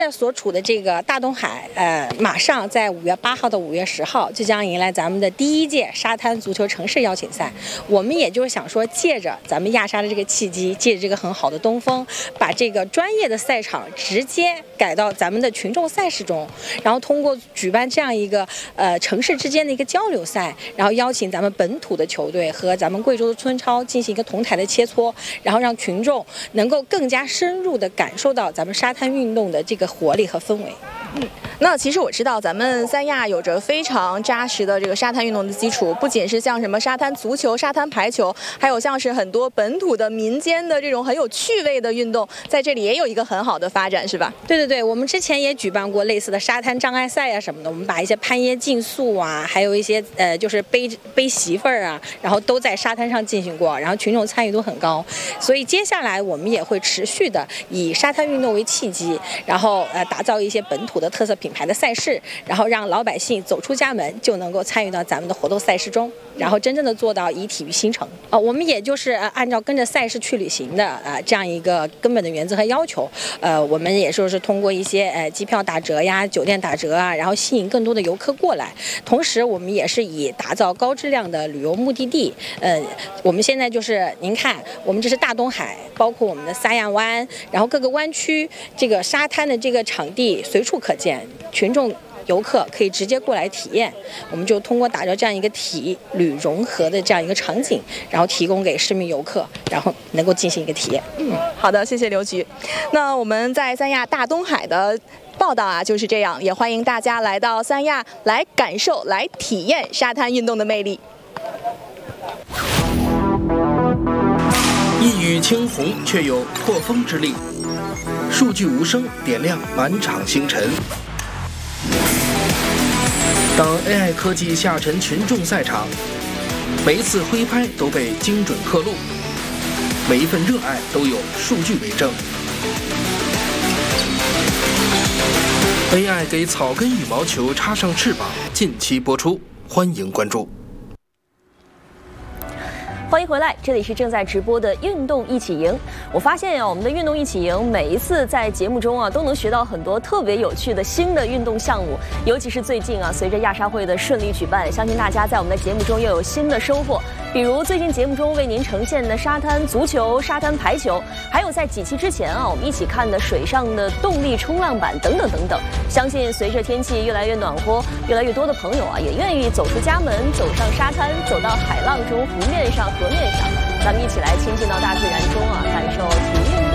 在所处的这个大东海，马上在5月8号到5月10号就将迎来咱们的第1届沙滩足球城市邀请赛。我们也就是想说，借着咱们亚沙的这个契机，借着这个很好的东风，把这个专业的赛场直接改到咱们的群众赛事中，然后通过举办这样一个城市之间的一个交流赛，然后邀请咱们本土的球队和咱们贵州的村超进行一个同台的切磋，然后让群众能够更加深入的感受到咱们沙滩运动的这个活力和氛围。 那其实我知道咱们三亚有着非常扎实的这个沙滩运动的基础，不仅是像什么沙滩足球、沙滩排球，还有像是很多本土的民间的这种很有趣味的运动，在这里也有一个很好的发展，是吧？ 对，我们之前也举办过类似的沙滩障碍赛啊什么的，我们把一些攀椰竞速啊，还有一些就是背媳妇儿啊，然后都在沙滩上进行过，然后群众参与度很高。所以接下来我们也会持续的以沙滩运动为契机，然后打造一些本土的特色品牌的赛事，然后让老百姓走出家门就能够参与到咱们的活动赛事中，然后真正的做到以体育兴城。我们也就是按照跟着赛事去旅行的这样一个根本的原则和要求。我们也说是通过一些机票打折呀、酒店打折啊，然后吸引更多的游客过来。同时，我们也是以打造高质量的旅游目的地。我们现在就是您看，我们这是大东海，包括我们的三亚湾，然后各个湾区这个沙滩的这个场地随处可见，群众游客可以直接过来体验。我们就通过打造这样一个体旅融合的这样一个场景，然后提供给市民游客，然后能够进行一个体验。 好的，谢谢刘局。那我们在三亚大东海的报道啊就是这样，也欢迎大家来到三亚来感受、来体验沙滩运动的魅力。 一语惊鸿，却有破风之力。数据无声，点亮满场星辰。当 AI 科技下沉群众赛场，每一次挥拍都被精准刻录，每一份热爱都有数据为证。AI 给草根羽毛球插上翅膀，近期播出，欢迎关注。 欢迎回来，这里是正在直播的运动一起赢。我发现呀，我们的运动一起赢每一次在节目中啊，都能学到很多特别有趣的新的运动项目。尤其是最近啊，随着亚沙会的顺利举办，相信大家在我们的节目中又有新的收获。比如最近节目中为您呈现的沙滩足球、沙滩排球，还有在几期之前啊，我们一起看的水上的动力冲浪板等等等等。相信随着天气越来越暖和，越来越多的朋友啊，也愿意走出家门，走上沙滩，走到海浪中、湖面上、河面上，咱们一起来亲近到大自然中啊，感受体育。